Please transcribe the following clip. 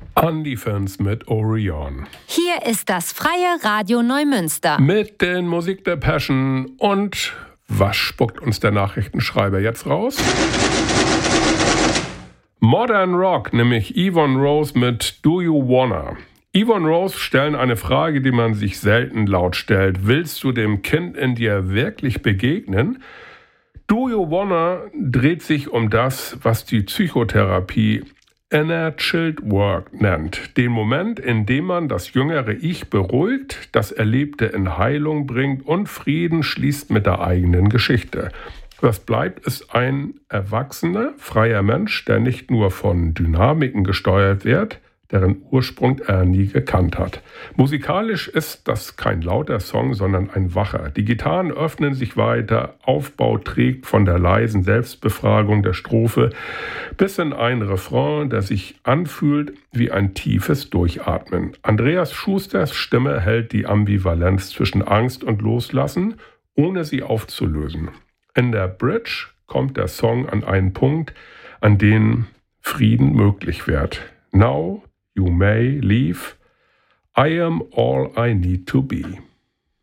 Undefense mit Orion. Hier ist das Freie Radio Neumünster. Mit den Musik der Passion. Und was spuckt uns der Nachrichtenschreiber jetzt raus? Modern Rock, nämlich Yvonne Rose mit Do You Wanna? Yvonne Rose stellen eine Frage, die man sich selten laut stellt. Willst du dem Kind in dir wirklich begegnen? Do You Wanna dreht sich um das, was die Psychotherapie Inner Child Work nennt. Den Moment, in dem man das jüngere Ich beruhigt, das Erlebte in Heilung bringt und Frieden schließt mit der eigenen Geschichte. Was bleibt, ist ein erwachsener, freier Mensch, der nicht nur von Dynamiken gesteuert wird, deren Ursprung er nie gekannt hat. Musikalisch ist das kein lauter Song, sondern ein wacher. Die Gitarren öffnen sich weiter, Aufbau trägt von der leisen Selbstbefragung der Strophe bis in einen Refrain, der sich anfühlt wie ein tiefes Durchatmen. Andreas Schusters Stimme hält die Ambivalenz zwischen Angst und Loslassen, ohne sie aufzulösen. In der Bridge kommt der Song an einen Punkt, an dem Frieden möglich wird. Now you may leave. I am all I need to be.